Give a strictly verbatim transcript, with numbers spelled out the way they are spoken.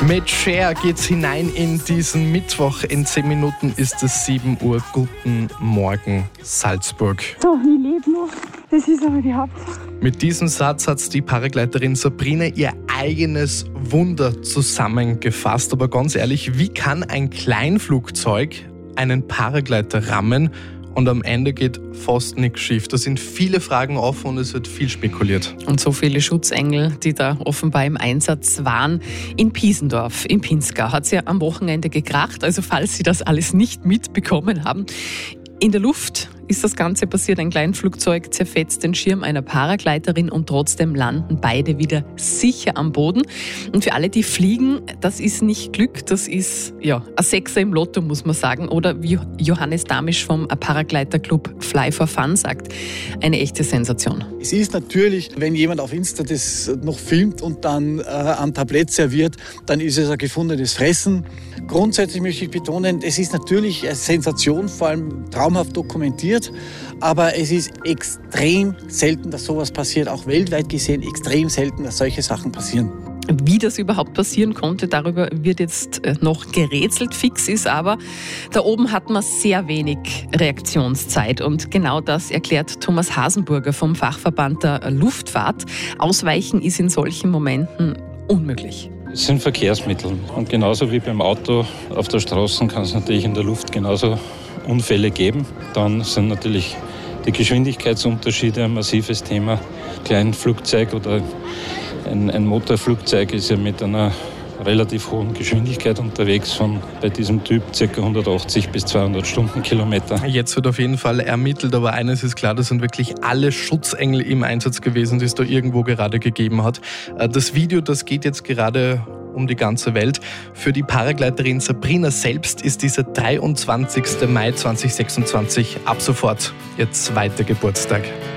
Mit Cher geht's hinein in diesen Mittwoch. In zehn Minuten ist es sieben Uhr. Guten Morgen, Salzburg. So, ich lebe noch. Das ist aber die Hauptsache. Mit diesem Satz hat die Paragleiterin Sabrina ihr eigenes Wunder zusammengefasst. Aber ganz ehrlich, wie kann ein Kleinflugzeug einen Paragleiter rammen und am Ende geht fast nichts schief? Da sind viele Fragen offen und es wird viel spekuliert. Und so viele Schutzengel, die da offenbar im Einsatz waren. In Piesendorf, im Pinzgau, hat es ja am Wochenende gekracht. Also falls Sie das alles nicht mitbekommen haben. In der Luft ist das Ganze passiert. Ein Kleinflugzeug zerfetzt den Schirm einer Paragleiterin und trotzdem landen beide wieder sicher am Boden. Und für alle, die fliegen, das ist nicht Glück, das ist ja ein Sechser im Lotto, muss man sagen. Oder wie Johannes Damisch vom Paragleiterclub Fly for Fun sagt, eine echte Sensation. Es ist natürlich, wenn jemand auf Insta das noch filmt und dann äh, am Tablett serviert, dann ist es ein gefundenes Fressen. Grundsätzlich möchte ich betonen, es ist natürlich eine Sensation, vor allem traumhaft dokumentiert. Aber es ist extrem selten, dass sowas passiert, auch weltweit gesehen extrem selten, dass solche Sachen passieren. Wie das überhaupt passieren konnte, darüber wird jetzt noch gerätselt. Fix ist aber, da oben hat man sehr wenig Reaktionszeit. Und genau das erklärt Thomas Hasenburger vom Fachverband der Luftfahrt. Ausweichen ist in solchen Momenten unmöglich. Es sind Verkehrsmittel. Und genauso wie beim Auto auf der Straße kann es natürlich in der Luft genauso Unfälle geben. Dann sind natürlich die Geschwindigkeitsunterschiede ein massives Thema. Kleinflugzeug oder ein, ein Motorflugzeug ist ja mit einer relativ hohen Geschwindigkeit unterwegs, von bei diesem Typ ca. hundertachtzig bis zweihundert Stundenkilometer. Jetzt wird auf jeden Fall ermittelt, aber eines ist klar, das sind wirklich alle Schutzengel im Einsatz gewesen, die es da irgendwo gerade gegeben hat. Das Video, das geht jetzt gerade um die ganze Welt. Für die Paragleiterin Sabrina selbst ist dieser dreiundzwanzigster Mai zweitausendsechsundzwanzig ab sofort ihr zweiter Geburtstag.